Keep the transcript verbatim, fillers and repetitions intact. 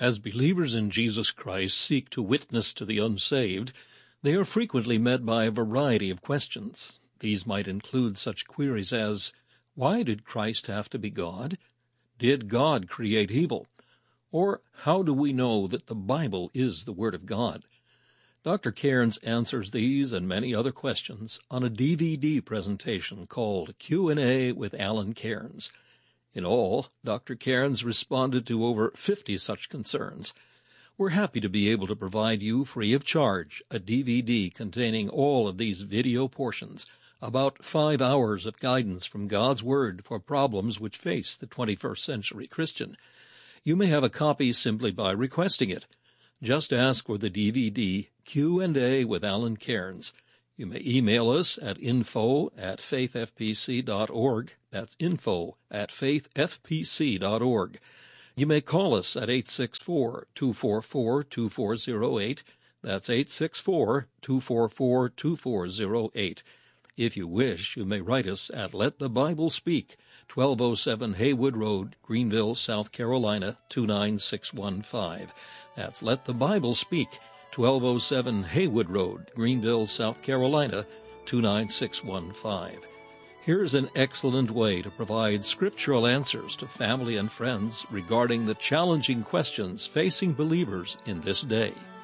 As believers in Jesus Christ seek to witness to the unsaved, they are frequently met by a variety of questions. These might include such queries as, why did Christ have to be God? Did God create evil? Or how do we know that the Bible is the Word of God? Doctor Cairns answers these and many other questions on a D V D presentation called Q and A with Alan Cairns. In all, Doctor Cairns responded to over fifty such concerns. We're happy to be able to provide you free of charge a D V D containing all of these video portions, about five hours of guidance from God's Word for problems which face the twenty-first century Christian. You may have a copy simply by requesting it. Just ask for the D V D Q and A with Alan Cairns. You may email us at info at faithfpc.org. That's info at faithfpc.org. You may call us at eight six four, two four four, two four zero eight. That's eight six four, two four four, two four zero eight. If you wish, you may write us at Let the Bible Speak, twelve oh seven Haywood Road, Greenville, South Carolina, two nine six one five. That's Let the Bible Speak, twelve oh seven Haywood Road, Greenville, South Carolina, two nine six one five. Here's an excellent way to provide scriptural answers to family and friends regarding the challenging questions facing believers in this day.